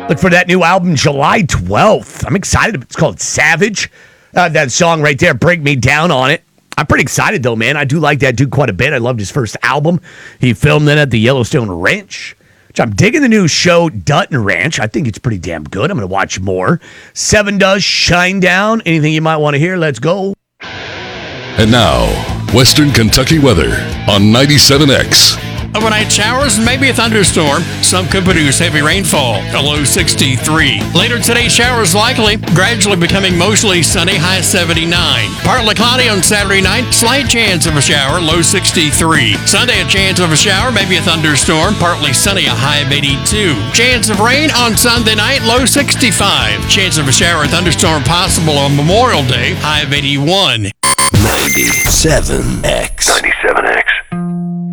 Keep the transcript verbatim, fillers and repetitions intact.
Look for that new album July twelfth. I'm excited. It's called Savage. Uh, that song right there, Break Me Down on it. I'm pretty excited, though, man. I do like that dude quite a bit. I loved his first album. He filmed it at the Yellowstone Ranch, which I'm digging the new show, Dutton Ranch. I think it's pretty damn good. I'm going to watch more. Seven does Shine Down. Anything you might want to hear? Let's go. And now, Western Kentucky weather on ninety-seven X. Overnight showers and maybe a thunderstorm. Some could produce heavy rainfall. A low sixty-three. Later today, showers likely, gradually becoming mostly sunny, high seventy-nine. Partly cloudy on Saturday night, slight chance of a shower, low sixty-three. Sunday, a chance of a shower, maybe a thunderstorm, partly sunny, a high of eighty-two. Chance of rain on Sunday night, low sixty-five. Chance of a shower or thunderstorm possible on Memorial Day, high of eighty-one. ninety-seven X. ninety-seven